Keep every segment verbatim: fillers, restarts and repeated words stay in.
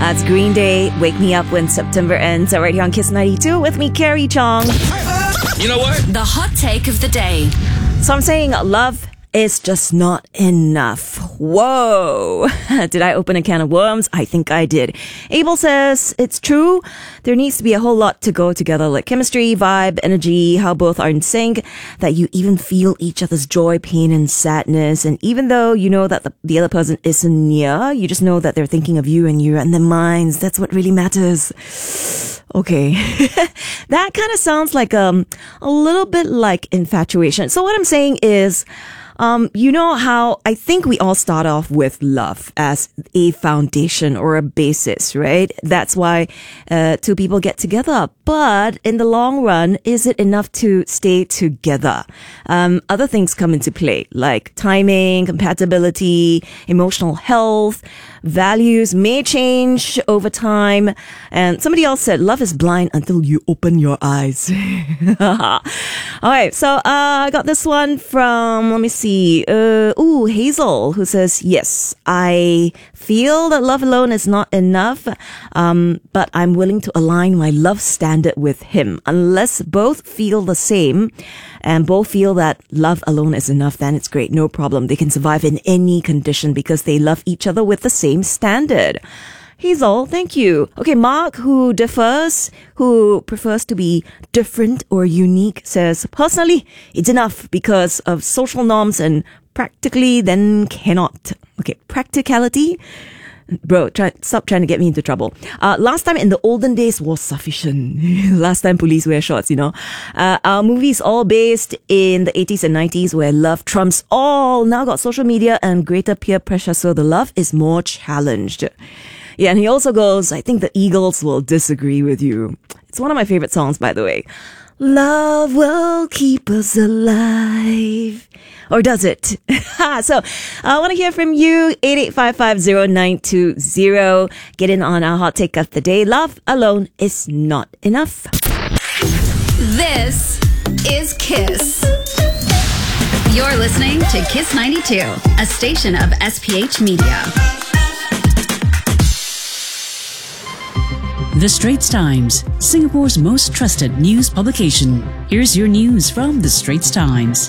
That's Green Day, Wake Me Up When September Ends. Right here on Kiss ninety-two with me, Carrie Chong. You know what? The hot take of the day. So I'm saying love is just not enough. Whoa. Did I open a can of worms? I think I did. Abel says it's true. There needs to be a whole lot to go together, like chemistry, vibe, energy, how both are in sync, that you even feel each other's joy, pain, and sadness. And even though you know that the, the other person isn't near, you just know that they're thinking of you and you and their minds. That's what really matters. Okay. That kind of sounds like um a little bit like infatuation. So what I'm saying is, Um, you know how I think we all start off with love as a foundation or a basis, right? That's why uh, two people get together. But in the long run, is it enough to stay together? Um, other things come into play, like timing, compatibility, emotional health, values may change over time. And somebody else said, love is blind until you open your eyes. All right, so uh, I got this one from, let me see, uh, ooh, Hazel, who says, yes, I feel that love alone is not enough, um, but I'm willing to align my love standard with him. Unless both feel the same and both feel that love alone is enough, then it's great, no problem. They can survive in any condition because they love each other with the same standard. Hazel, thank you. Okay, Mark, who differs, who prefers to be different or unique, says, personally, it's enough because of social norms and practically then cannot. Okay, practicality? Bro, try, stop trying to get me into trouble. Uh, last time in the olden days was sufficient. Last time police wear shorts, you know. Uh, our movies all based in the eighties and nineties where love trumps all. Now got social media and greater peer pressure, so the love is more challenged. Yeah, and he also goes, I think the Eagles will disagree with you. It's one of my favorite songs, by the way. Love will keep us alive. Or does it? So, I want to hear from you. eight eight five five zero nine two zero. Get in on our hot take of the day. Love alone is not enough. This is Kiss. You're listening to Kiss ninety-two, a station of S P H Media. The Straits Times, Singapore's most trusted news publication. Here's your news from The Straits Times.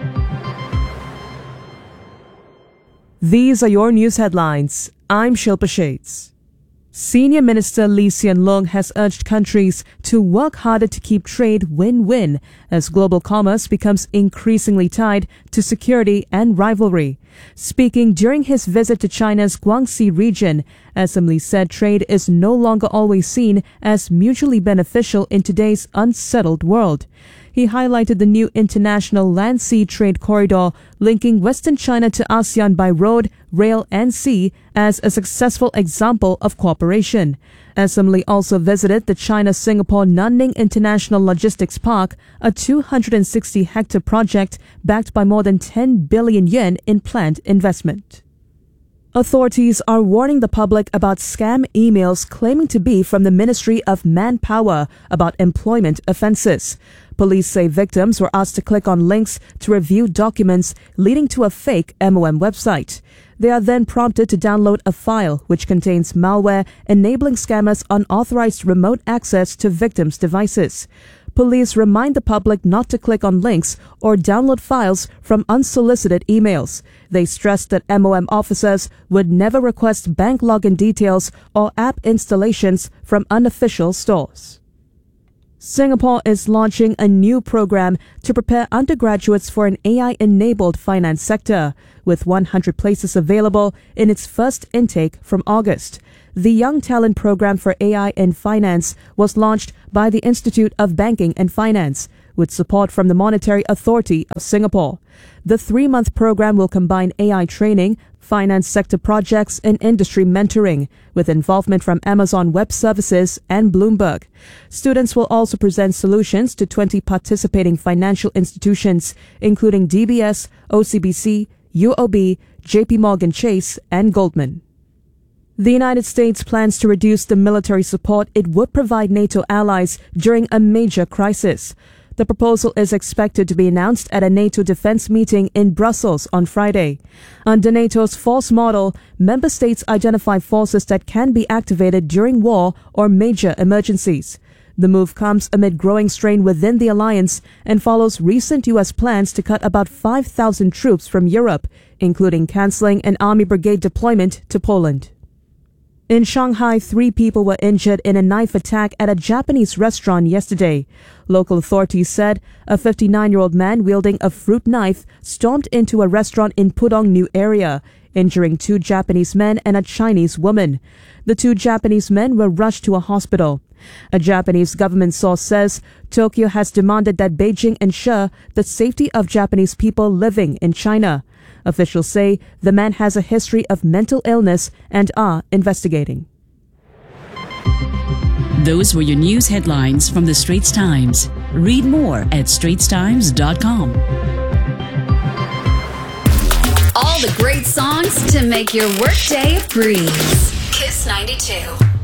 These are your news headlines. I'm Shilpa Shades. Senior Minister Lee Hsien Loong has urged countries to work harder to keep trade win-win as global commerce becomes increasingly tied to security and rivalry. Speaking during his visit to China's Guangxi region, S M Lee said trade is no longer always seen as mutually beneficial in today's unsettled world. He highlighted the new international land-sea trade corridor linking Western China to ASEAN by road, rail and sea as a successful example of cooperation. S M Lee also visited the China-Singapore Nanning International Logistics Park, a two hundred sixty hectare project backed by more than ten billion yen in planned investment. Authorities are warning the public about scam emails claiming to be from the Ministry of Manpower about employment offences. Police say victims were asked to click on links to review documents leading to a fake M O M website. They are then prompted to download a file which contains malware enabling scammers unauthorized remote access to victims' devices. Police remind the public not to click on links or download files from unsolicited emails. They stressed that M O M officers would never request bank login details or app installations from unofficial stores. Singapore is launching a new program to prepare undergraduates for an A I-enabled finance sector, with one hundred places available in its first intake from August. The Young Talent Program for A I in Finance was launched by the Institute of Banking and Finance, with support from the Monetary Authority of Singapore. The three-month program will combine A I training, finance sector projects, and industry mentoring, with involvement from Amazon Web Services and Bloomberg. Students will also present solutions to twenty participating financial institutions, including D B S, O C B C, U O B, J P Morgan Chase, and Goldman. The United States plans to reduce the military support it would provide NATO allies during a major crisis. The proposal is expected to be announced at a NATO defense meeting in Brussels on Friday. Under NATO's force model, member states identify forces that can be activated during war or major emergencies. The move comes amid growing strain within the alliance and follows recent U S plans to cut about five thousand troops from Europe, including cancelling an army brigade deployment to Poland. In Shanghai, three people were injured in a knife attack at a Japanese restaurant yesterday. Local authorities said a fifty-nine-year-old man wielding a fruit knife stormed into a restaurant in Pudong New area, injuring two Japanese men and a Chinese woman. The two Japanese men were rushed to a hospital. A Japanese government source says Tokyo has demanded that Beijing ensure the safety of Japanese people living in China. Officials say the man has a history of mental illness and are investigating. Those were your news headlines from the Straits Times. Read more at straits times dot com. All the great songs to make your workday a breeze. Kiss ninety-two.